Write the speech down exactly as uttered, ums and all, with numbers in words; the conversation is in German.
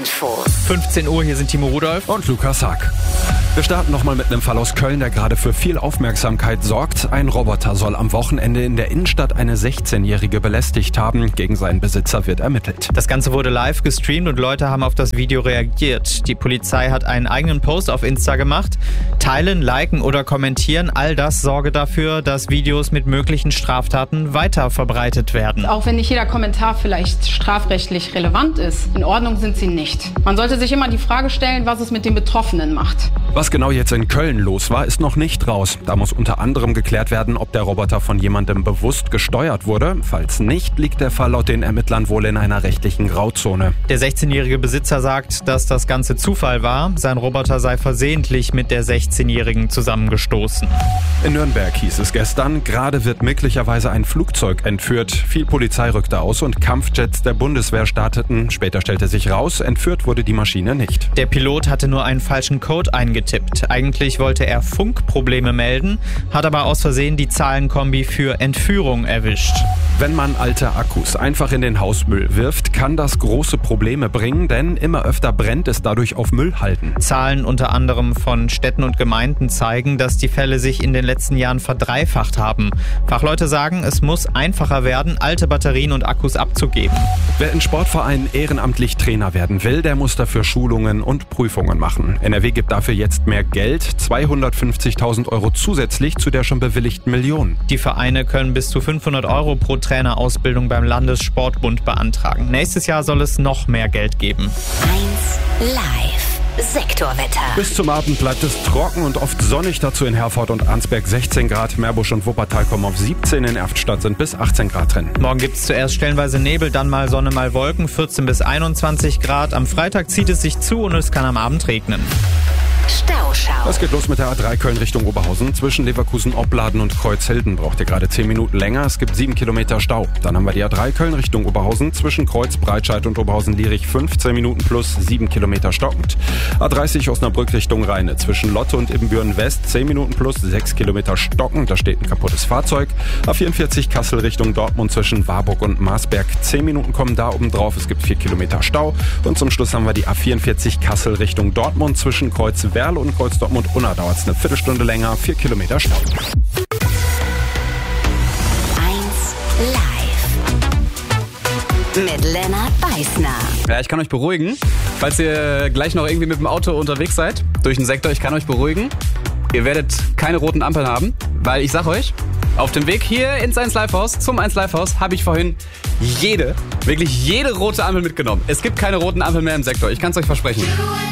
Info. fünfzehn Uhr, hier sind Timo Rudolph und Lukas Hack. Wir starten nochmal mit einem Fall aus Köln, der gerade für viel Aufmerksamkeit sorgt. Ein Roboter soll am Wochenende in der Innenstadt eine sechzehnjährige belästigt haben. Gegen seinen Besitzer wird ermittelt. Das Ganze wurde live gestreamt und Leute haben auf das Video reagiert. Die Polizei hat einen eigenen Post auf Insta gemacht. Teilen, liken oder kommentieren, all das sorge dafür, dass Videos mit möglichen Straftaten weiter verbreitet werden. Auch wenn nicht jeder Kommentar vielleicht strafrechtlich relevant ist, in Ordnung sind sie nicht. Man sollte sich immer die Frage stellen, was es mit den Betroffenen macht. Was genau jetzt in Köln los war, ist noch nicht raus. Da muss unter anderem geklärt werden, ob der Roboter von jemandem bewusst gesteuert wurde. Falls nicht, liegt der Fall laut den Ermittlern wohl in einer rechtlichen Grauzone. Der sechzehnjährige Besitzer sagt, dass das Ganze Zufall war. Sein Roboter sei versehentlich mit der sechzehnjährigen zusammengestoßen. In Nürnberg hieß es gestern, gerade wird möglicherweise ein Flugzeug entführt. Viel Polizei rückte aus und Kampfjets der Bundeswehr starteten. Später stellte sich raus, entführt wurde die Maschine nicht. Der Pilot hatte nur einen falschen Code eingetippt. Eigentlich wollte er Funkprobleme melden, hat aber aus Versehen die Zahlenkombi für Entführung erwischt. Wenn man alte Akkus einfach in den Hausmüll wirft, kann das große Probleme bringen, denn immer öfter brennt es dadurch auf Müllhalden. Zahlen unter anderem von Städten und Gemeinden zeigen, dass die Fälle sich in den letzten Jahren verdreifacht haben. Fachleute sagen, es muss einfacher werden, alte Batterien und Akkus abzugeben. Wer in Sportvereinen ehrenamtlich Trainer werden will, der muss dafür Schulungen und Prüfungen machen. N R W gibt dafür jetzt mehr Geld, zweihundertfünfzigtausend Euro zusätzlich zu der schon bewilligten Million. Die Vereine können bis zu fünfhundert Euro pro Trainerausbildung beim Landessportbund beantragen. Nächstes Jahr soll es noch mehr Geld geben. eins Live. Sektorwetter. Bis zum Abend bleibt es trocken und oft sonnig, dazu in Herford und Arnsberg sechzehn Grad, Meerbusch und Wuppertal kommen auf siebzehn, in Erftstadt sind bis achtzehn Grad drin. Morgen gibt es zuerst stellenweise Nebel, dann mal Sonne, mal Wolken, vierzehn bis einundzwanzig Grad. Am Freitag zieht es sich zu und es kann am Abend regnen. Stauschau. Es geht los mit der A drei Köln Richtung Oberhausen. Zwischen Leverkusen-Opladen und Kreuzhilden braucht ihr gerade zehn Minuten länger. Es gibt sieben Kilometer Stau. Dann haben wir die A drei Köln Richtung Oberhausen. Zwischen Kreuz, Breitscheid und Oberhausen-Lierich fünfzehn Minuten plus sieben Kilometer stockend. A dreißig Osnabrück Richtung Rheine. Zwischen Lotte und Ibbenbüren West zehn Minuten plus sechs Kilometer stockend. Da steht ein kaputtes Fahrzeug. A vierundvierzig Kassel Richtung Dortmund zwischen Warburg und Marsberg. zehn Minuten kommen da oben drauf. Es gibt vier Kilometer Stau. Und zum Schluss haben wir die A vierundvierzig Kassel Richtung Dortmund. Zwischen Kreuz Werl und Kreuz Dortmund-Unna dauert es eine Viertelstunde länger, vier Kilometer Stau. eins Live. Mit Lennart Beißner. Ja, ich kann euch beruhigen, falls ihr gleich noch irgendwie mit dem Auto unterwegs seid, durch den Sektor, ich kann euch beruhigen. Ihr werdet keine roten Ampeln haben, weil ich sag euch, auf dem Weg hier ins eins Live Haus, zum eins Live Haus, habe ich vorhin jede, wirklich jede rote Ampel mitgenommen. Es gibt keine roten Ampeln mehr im Sektor, ich kann es euch versprechen.